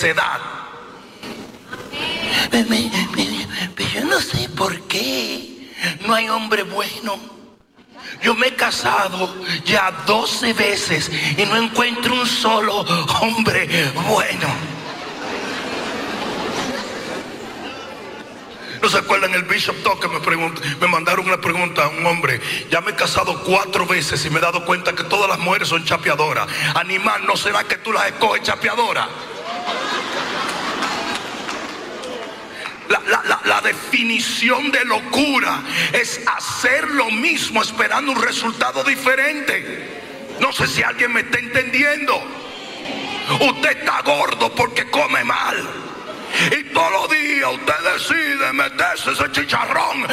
necedad. Yo no sé por qué no hay hombre bueno. Yo me he casado ya 12 veces y no encuentro un solo hombre bueno. ¿No se acuerdan el Bishop Talk que me mandaron una pregunta a un hombre? Ya me he casado 4 veces y me he dado cuenta que todas las mujeres son chapeadoras. Animal, ¿no será que tú las escoges chapeadoras? La definición de locura es hacer lo mismo esperando un resultado diferente. No sé si alguien me está entendiendo. Usted está gordo porque come mal. Y todos los días usted decide meterse ese chicharrón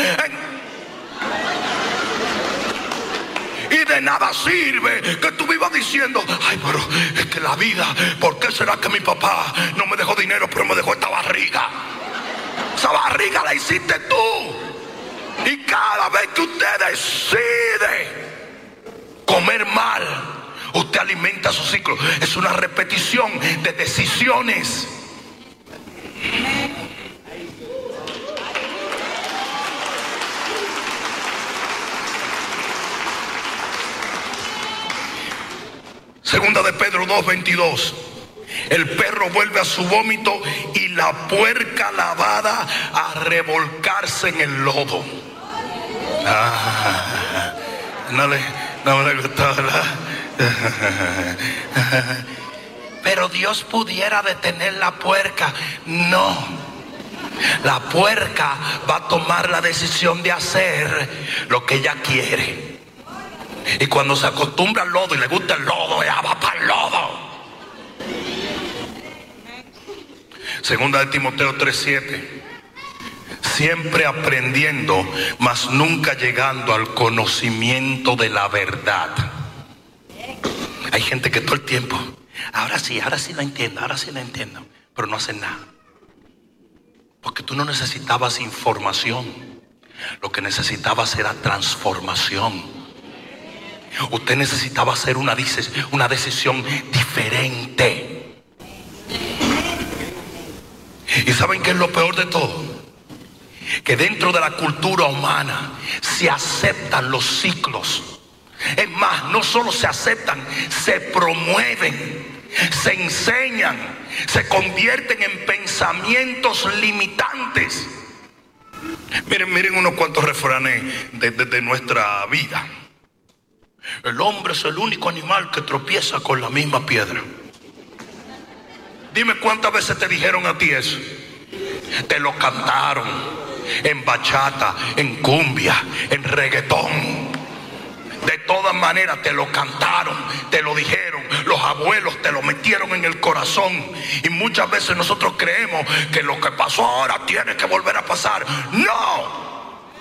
y de nada sirve que tú vivas diciendo: ay, pero es que la vida, ¿por qué será que mi papá no me dejó dinero pero me dejó esta barriga? Esa barriga la hiciste tú. Y cada vez que usted decide comer mal, usted alimenta su ciclo. Es una repetición de decisiones. Segunda de Pedro 2:22. El perro vuelve a su vómito y la puerca lavada a revolcarse en el lodo. No le gustó, ¿verdad? Pero Dios pudiera detener la puerca. No. La puerca va a tomar la decisión de hacer lo que ella quiere. Y cuando se acostumbra al lodo y le gusta el lodo, ella va para el lodo. Segunda de Timoteo 3:7. Siempre aprendiendo, mas nunca llegando al conocimiento de la verdad. Hay gente que todo el tiempo: ahora sí la entiendo, pero no hacen nada. Porque tú no necesitabas información, lo que necesitabas era transformación. Usted necesitaba hacer una decisión diferente. ¿Y saben qué es lo peor de todo? Que dentro de la cultura humana se aceptan los ciclos. Es más, no solo se aceptan, se promueven, se enseñan, se convierten en pensamientos limitantes. Miren unos cuantos refranes de nuestra vida. El hombre es el único animal que tropieza con la misma piedra. Dime cuántas veces te dijeron a ti eso. Te lo cantaron en bachata, en cumbia, en reggaetón. De todas maneras te lo cantaron, te lo dijeron. Los abuelos te lo metieron en el corazón. Y muchas veces nosotros creemos que lo que pasó ahora tiene que volver a pasar. ¡No!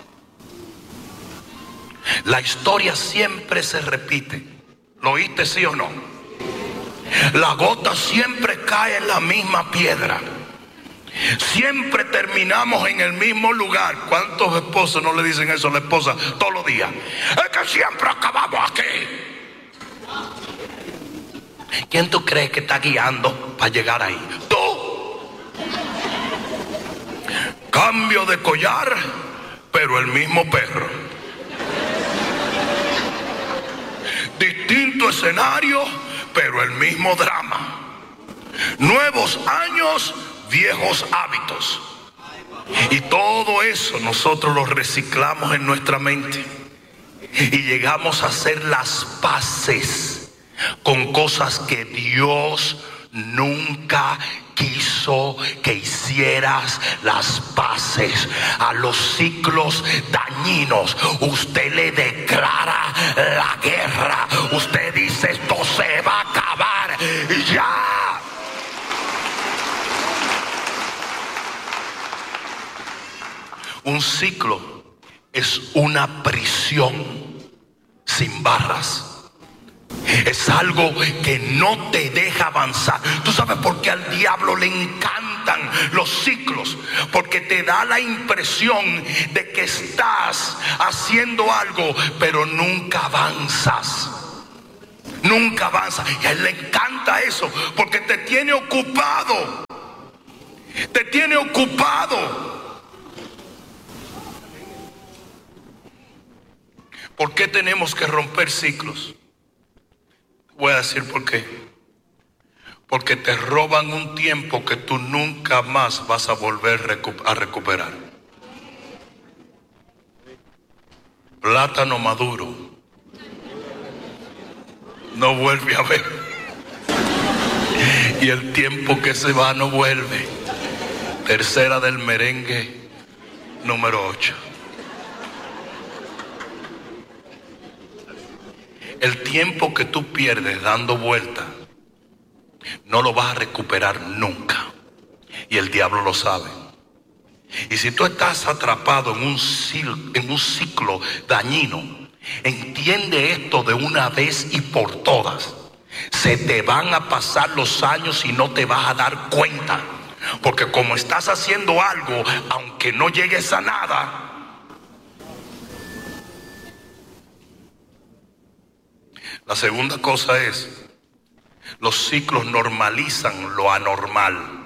La historia siempre se repite. ¿Lo oíste, sí o no? La gota siempre cae en la misma piedra. Siempre terminamos en el mismo lugar. ¿Cuántos esposos no le dicen eso a la esposa todos los días? Es que siempre acabamos aquí. ¿Quién tú crees que está guiando para llegar ahí? Tú. Cambio de collar, pero el mismo perro. Distinto escenario, pero el mismo drama. Nuevos años, viejos hábitos. Y todo eso nosotros lo reciclamos en nuestra mente. Y llegamos a hacer las paces con cosas que Dios nunca quiso que hicieras las paces. A los ciclos dañinos usted le declara la guerra. Usted dice: esto se va a acabar ya. Un ciclo es una prisión sin barras. Es algo que no te deja avanzar. ¿Tú sabes por qué al diablo le encantan los ciclos? Porque te da la impresión de que estás haciendo algo, pero nunca avanzas. Nunca avanzas. Y a él le encanta eso, porque te tiene ocupado. ocupado. ¿Por qué tenemos que romper ciclos? Voy a decir por qué. Porque te roban un tiempo que tú nunca más vas a volver a recuperar. Plátano maduro no vuelve a ver, y el tiempo que se va no vuelve. Tercera del merengue, número 8. El tiempo que tú pierdes dando vuelta no lo vas a recuperar nunca, y el diablo lo sabe. Y si tú estás atrapado en un ciclo dañino, entiende esto de una vez y por todas. Se te van a pasar los años y no te vas a dar cuenta, porque como estás haciendo algo, aunque no llegues a nada, la segunda cosa es, los ciclos normalizan lo anormal.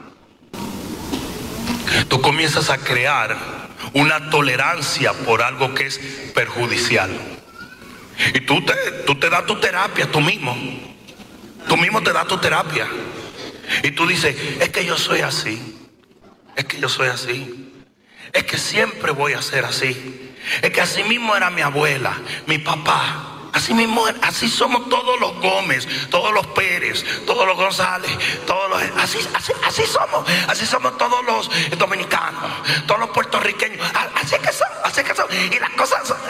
Tú comienzas a crear una tolerancia por algo que es perjudicial. Y tú te das tu terapia tú mismo. Tú mismo te das tu terapia. Y tú dices, es que yo soy así. Es que yo soy así. Es que siempre voy a ser así. Es que así mismo era mi abuela, mi papá. Así mismo, así somos todos los Gómez, todos los Pérez, todos los González, así somos todos los dominicanos, todos los puertorriqueños, así que son, y las cosas son.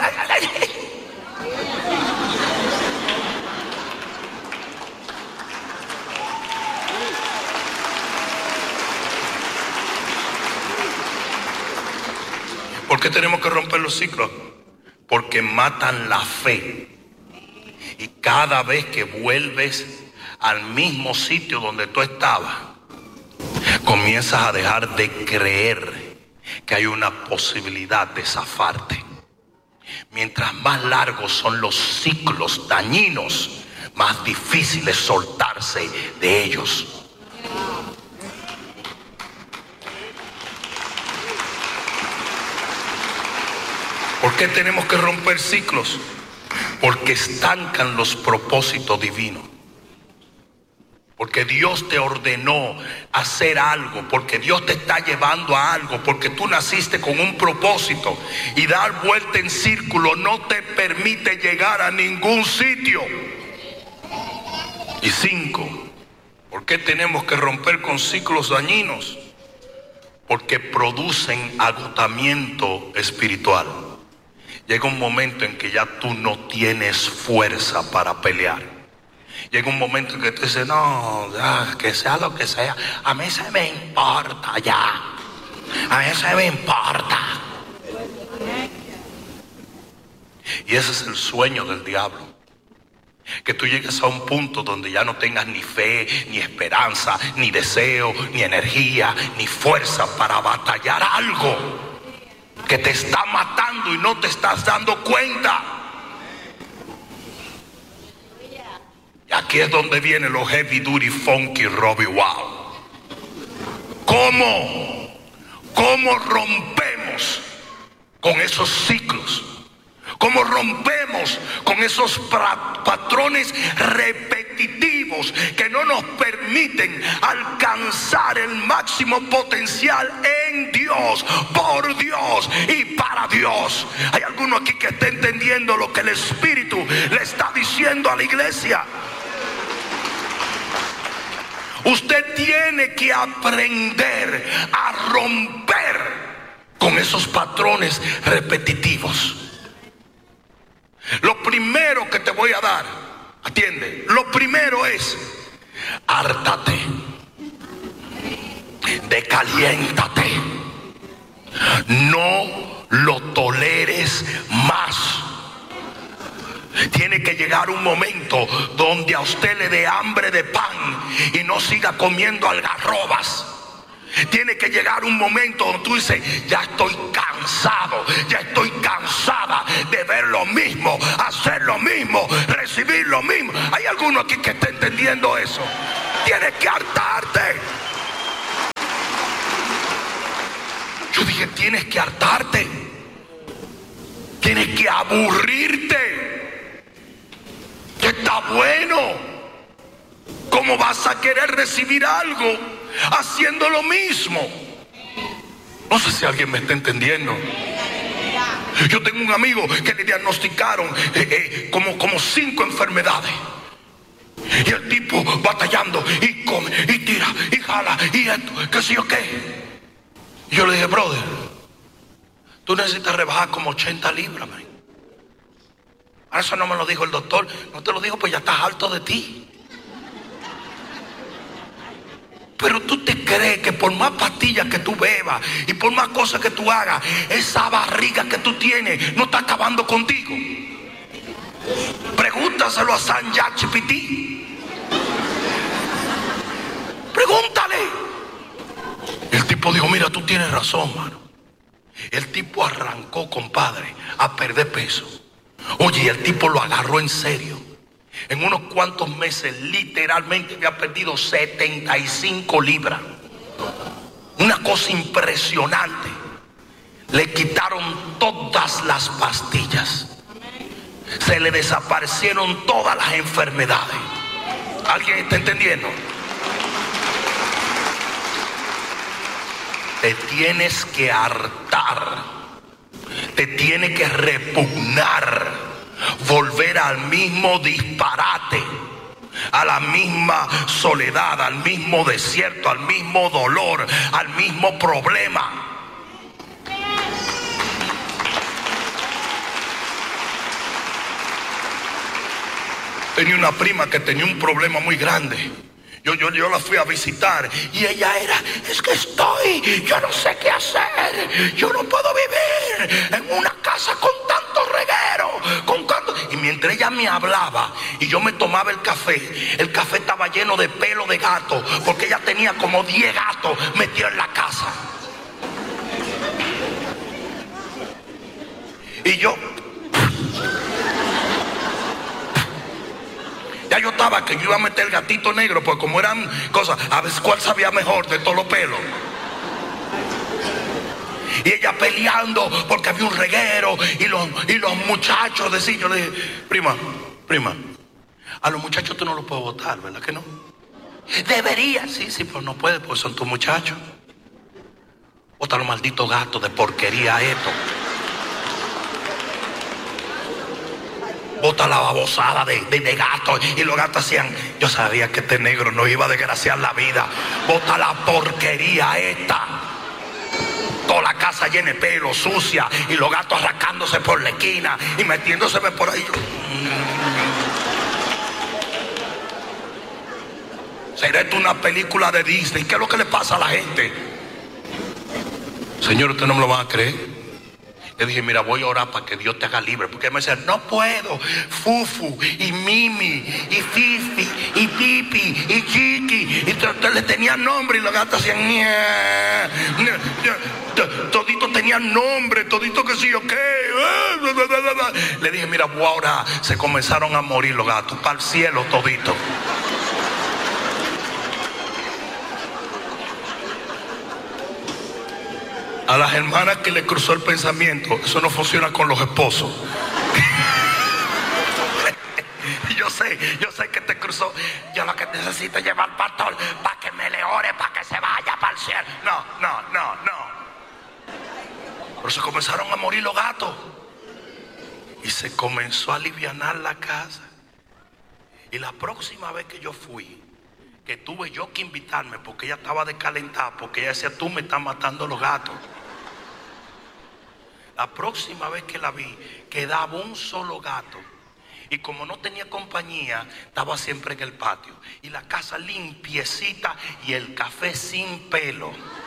¿Por qué tenemos que romper los ciclos? Porque matan la fe. Y cada vez que vuelves al mismo sitio donde tú estabas, comienzas a dejar de creer que hay una posibilidad de zafarte. Mientras más largos son los ciclos dañinos, más difícil es soltarse de ellos. ¿Por qué tenemos que romper ciclos? Porque estancan los propósitos divinos. Porque Dios te ordenó hacer algo, porque Dios te está llevando a algo, porque tú naciste con un propósito, y dar vuelta en círculo no te permite llegar a ningún sitio. Y 5, ¿por qué tenemos que romper con ciclos dañinos? Porque producen agotamiento espiritual. Llega un momento en que ya tú no tienes fuerza para pelear. Llega un momento en que tú dices, no, ya, que sea lo que sea, a mí se me importa ya. A mí se me importa. Y ese es el sueño del diablo. Que tú llegues a un punto donde ya no tengas ni fe, ni esperanza, ni deseo, ni energía, ni fuerza para batallar algo que te está matando y no te estás dando cuenta. Y aquí es donde vienen los heavy duty funky Robbie Wow. ¿Cómo rompemos con esos ciclos? ¿Cómo rompemos con esos patrones repetitivos que no nos permiten alcanzar el máximo potencial en Dios, por Dios y para Dios? ¿Hay alguno aquí que esté entendiendo lo que el Espíritu le está diciendo a la iglesia? Usted tiene que aprender a romper con esos patrones repetitivos. Lo primero que te voy a dar, atiende, lo primero es hártate, decaliéntate, no lo toleres más. Tiene que llegar un momento donde a usted le dé hambre de pan y no siga comiendo algarrobas. Tiene que llegar un momento donde tú dices, ya estoy cansado, ya estoy cansada de ver lo mismo, hacer lo mismo, recibir lo mismo. ¿Hay alguno aquí que esté entendiendo eso? Tienes que hartarte. Yo dije, tienes que hartarte, tienes que aburrirte. Que está bueno. ¿Cómo vas a querer recibir algo haciendo lo mismo? No sé si alguien me está entendiendo. Yo tengo un amigo que le diagnosticaron como 5 enfermedades. Y el tipo batallando y come y tira y jala y esto, qué sé yo qué. Y yo le dije, brother, tú necesitas rebajar como 80 libras, man. Ahora eso no me lo dijo el doctor. No te lo digo, pues ya estás harto de ti. Pero tú te crees que por más pastillas que tú bebas y por más cosas que tú hagas, esa barriga que tú tienes no está acabando contigo. Pregúntaselo a San ChatGPT. Pregúntale. El tipo dijo, mira, tú tienes razón, mano. El tipo arrancó, compadre, a perder peso. Oye, el tipo lo agarró en serio. En unos cuantos meses literalmente había perdido 75 libras. Una cosa impresionante. Le quitaron todas las pastillas. Se le desaparecieron todas las enfermedades. ¿Alguien está entendiendo? Te tienes que hartar. Te tiene que repugnar. Volver al mismo disparate, a la misma soledad, al mismo desierto, al mismo dolor, al mismo problema. Tenía una prima que tenía un problema muy grande. Yo la fui a visitar y ella era, es que yo no sé qué hacer. Yo no puedo vivir en una casa con tanto reguero, y mientras ella me hablaba y yo me tomaba el café estaba lleno de pelo de gato, porque ella tenía como 10 gatos metidos en la casa. Y yo ya yo estaba que yo iba a meter el gatito negro, pues como eran cosas, a ver cuál sabía mejor de todos los pelos. Y ella peleando porque había un reguero y los muchachos decían, yo le dije, prima, a los muchachos tú no los puedes votar, ¿verdad que no? Debería, sí, pero no puedes, pues son tus muchachos. Bota los malditos gatos de porquería esto. Bota la babosada de gatos. Y los gatos hacían, yo sabía que este negro nos iba a desgraciar la vida. Bota la porquería esta. Toda la casa llena de pelo, sucia, y los gatos arrancándose por la esquina y metiéndoseme por ahí. ¿Será esto una película de Disney? ¿Qué es lo que le pasa a la gente? Señor, usted no me lo van a creer. Le dije, mira, voy a orar para que Dios te haga libre. Porque él me decía, no puedo. Fufu, y Mimi, y Fifi, y Pipi, y Chiqui. Y entonces le tenían nombre y los gatos hacían... Todito tenían nombre, todito que sí, ok. Le dije, mira, voy a orar. Se comenzaron a morir los gatos. Para el cielo todito. A las hermanas que le cruzó el pensamiento, eso no funciona con los esposos. Yo sé que te cruzó. Yo lo que necesito es llevar al pastor para que me le ore, para que se vaya para el cielo. No. Pero se comenzaron a morir los gatos. Y se comenzó a alivianar la casa. Y la próxima vez que yo fui, que tuve yo que invitarme, porque ella estaba descalentada, porque ella decía, tú me estás matando los gatos. La próxima vez que la vi, quedaba un solo gato. Y como no tenía compañía, estaba siempre en el patio. Y la casa limpiecita y el café sin pelo.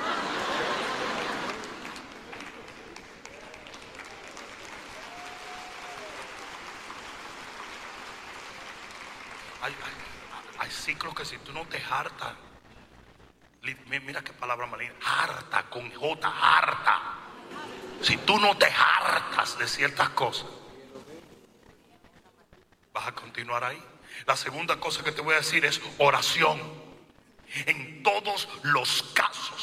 Hay ciclos que si tú no te hartas, mira qué palabra maligna, harta con J, harta. Si tú no te hartas de ciertas cosas, vas a continuar ahí. La segunda cosa que te voy a decir es oración. En todos los casos